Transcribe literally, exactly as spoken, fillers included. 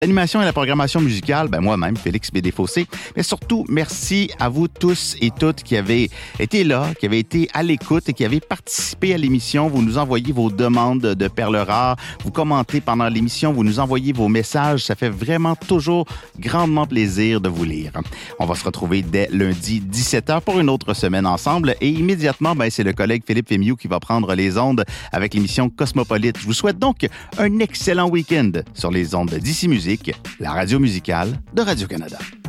L'animation et la programmation musicale, ben moi-même, Félix Bédé-Fossé. Mais surtout, merci à vous tous et toutes qui avez été là, qui avez été à l'écoute et qui avez participé à l'émission. Vous nous envoyez vos demandes de perles rares, vous commentez pendant l'émission, vous nous envoyez vos messages. Ça fait vraiment toujours grandement plaisir de vous lire. On va se retrouver dès lundi dix-sept heures pour une autre semaine ensemble. Et immédiatement, ben, c'est le collègue Philippe Fémiou qui va prendre les ondes avec l'émission Cosmopolite. Je vous souhaite donc un excellent week-end sur les ondes d'Ici Musique, la radio musicale de Radio-Canada.